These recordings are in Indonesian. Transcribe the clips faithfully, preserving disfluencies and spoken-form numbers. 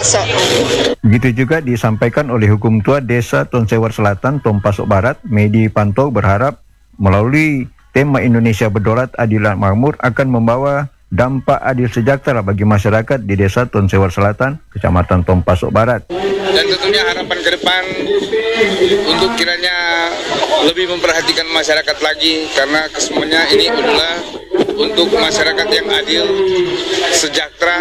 paksa. Begitu juga disampaikan oleh Hukum Tua Desa Tonsewar Selatan, Tompasok Barat, Medi Panto berharap melalui tema Indonesia Berdaulat Adil dan Makmur akan membawa dampak adil sejahtera bagi masyarakat di Desa Tonsewar Selatan, Kecamatan Tompasok Barat. Dan tentunya harapan ke depan untuk kiranya lebih memperhatikan masyarakat lagi, karena kesemuanya ini adalah untuk masyarakat yang adil, sejahtera.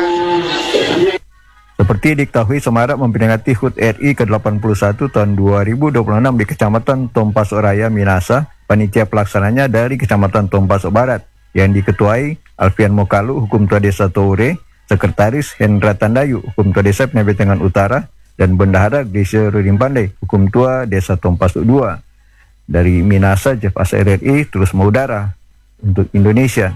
Seperti diketahui, Semarak memperingati H U T R I ke delapan puluh satu tahun dua ribu dua puluh enam di Kecamatan Tompasok Raya, Minasa. Panitia pelaksananya dari Kecamatan Tompasok Barat yang diketuai Alfian Mokalu, Hukum Tua Desa Toure, Sekretaris Hendra Tandayu, Hukum Tua Desa Penabetengan Utara, dan Bendahara Geisha Rudin Pandai, Hukum Tua Desa Tompasok dua. Dari Minasa, Jeff Asa R R I terus mengudara untuk Indonesia.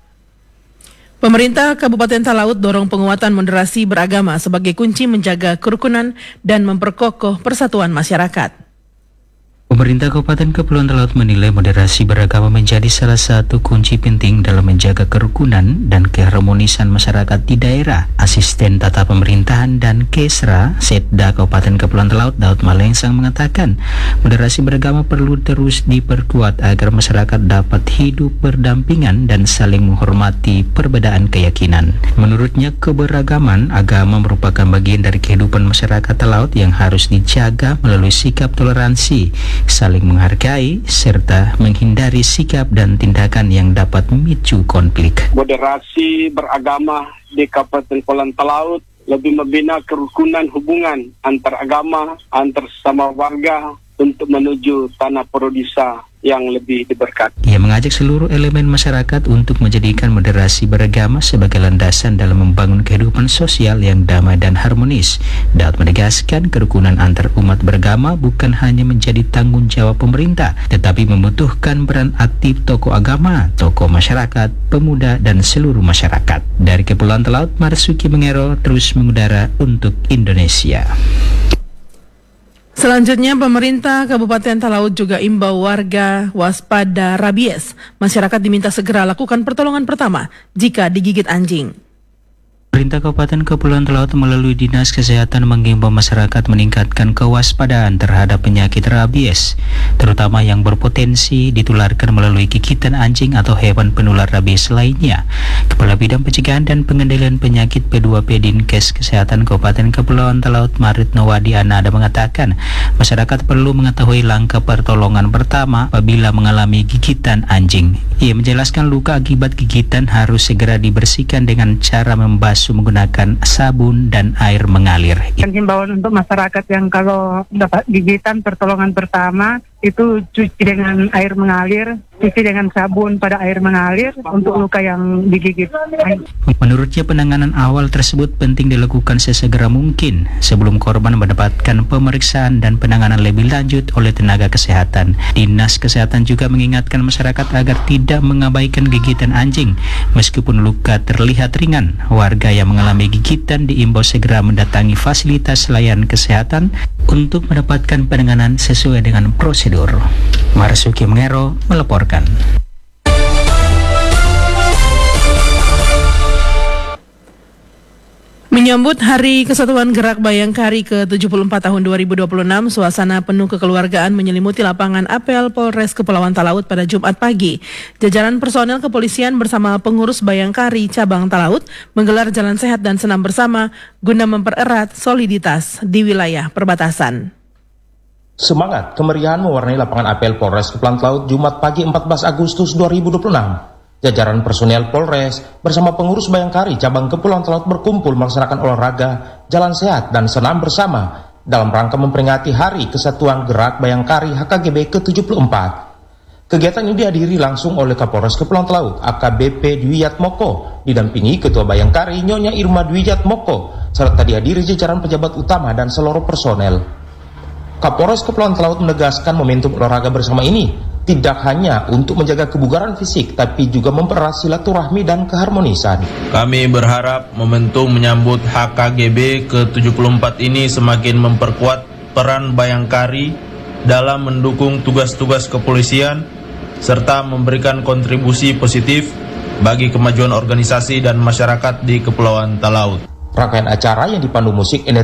Pemerintah Kabupaten Talaut dorong penguatan moderasi beragama sebagai kunci menjaga kerukunan dan memperkokoh persatuan masyarakat. Pemerintah Kabupaten Kepulauan Talaut menilai moderasi beragama menjadi salah satu kunci penting dalam menjaga kerukunan dan keharmonisan masyarakat di daerah. Asisten Tata Pemerintahan dan Kesra Setda Kabupaten Kepulauan Talaut, Daud Malengsang, mengatakan moderasi beragama perlu terus diperkuat agar masyarakat dapat hidup berdampingan dan saling menghormati perbedaan keyakinan. Menurutnya, keberagaman agama merupakan bagian dari kehidupan masyarakat Talaut yang harus dijaga melalui sikap toleransi, saling menghargai, serta menghindari sikap dan tindakan yang dapat memicu konflik. Moderasi beragama di Kabupaten Kepulauan Talaut lebih membina kerukunan hubungan antar agama, antar sesama warga untuk menuju tanah Porodisa yang lebih diberkati. Ia mengajak seluruh elemen masyarakat untuk menjadikan moderasi beragama sebagai landasan dalam membangun kehidupan sosial yang damai dan harmonis. Daud menegaskan kerukunan antar umat beragama bukan hanya menjadi tanggung jawab pemerintah, tetapi membutuhkan peran aktif tokoh agama, tokoh masyarakat, pemuda, dan seluruh masyarakat. Dari Kepulauan Talaut, Marsuki Mengero terus mengudara untuk Indonesia. Selanjutnya, pemerintah Kabupaten Talaut juga imbau warga waspada rabies. Masyarakat diminta segera lakukan pertolongan pertama jika digigit anjing. Pemerintah Kabupaten Kepulauan Talaut melalui Dinas Kesehatan mengimbau masyarakat meningkatkan kewaspadaan terhadap penyakit rabies, terutama yang berpotensi ditularkan melalui gigitan anjing atau hewan penular rabies lainnya. Kepala Bidang Pencegahan dan Pengendalian Penyakit P dua P Dinkes Kesehatan Kabupaten Kepulauan Talaut, Marit Nawadi Anada, mengatakan masyarakat perlu mengetahui langkah pertolongan pertama apabila mengalami gigitan anjing. Ia menjelaskan luka akibat gigitan harus segera dibersihkan dengan cara membasuh menggunakan sabun dan air mengalir. Himbauan untuk masyarakat yang kalau dapat gigitan, pertolongan pertama itu cuci dengan air mengalir, cuci dengan sabun pada air mengalir untuk luka yang digigit. Menurutnya, penanganan awal tersebut penting dilakukan sesegera mungkin sebelum korban mendapatkan pemeriksaan dan penanganan lebih lanjut oleh tenaga kesehatan. Dinas Kesehatan juga mengingatkan masyarakat agar tidak mengabaikan gigitan anjing. Meskipun luka terlihat ringan, warga yang mengalami gigitan diimbau segera mendatangi fasilitas layanan kesehatan untuk mendapatkan penanganan sesuai dengan prosedur. Marsuki Mengero melaporkan. Menyambut Hari Kesatuan Gerak Bayangkari ke tujuh puluh empat tahun dua ribu dua puluh enam, suasana penuh kekeluargaan menyelimuti lapangan apel Polres Kepulauan Talaut pada Jumat pagi. Jajaran personel kepolisian bersama pengurus Bayangkari Cabang Talaut menggelar jalan sehat dan senam bersama guna mempererat soliditas di wilayah perbatasan. Semangat kemeriahan mewarnai lapangan apel Polres Kepulauan Talaut Jumat pagi empat belas Agustus dua ribu dua puluh enam. Jajaran personel Polres bersama pengurus Bayangkari Cabang Kepulauan Talaut berkumpul melaksanakan olahraga, jalan sehat, dan senam bersama dalam rangka memperingati Hari Kesatuan Gerak Bayangkari H K G B ke tujuh puluh empat. Kegiatan ini dihadiri langsung oleh Kapolres Kepulauan Talaut A K B P Dwijat Moko, didampingi Ketua Bayangkari Nyonya Irma Dwijat Moko, serta dihadiri jajaran pejabat utama dan seluruh personel. Kapolres Kepulauan Talaut menegaskan momentum olahraga bersama ini tidak hanya untuk menjaga kebugaran fisik, tapi juga mempererat silaturahmi dan keharmonisan. Kami berharap momentum menyambut H K G B ke tujuh puluh empat ini semakin memperkuat peran Bayangkari dalam mendukung tugas-tugas kepolisian, serta memberikan kontribusi positif bagi kemajuan organisasi dan masyarakat di Kepulauan Talaut. Rangkaian acara yang dipandu musik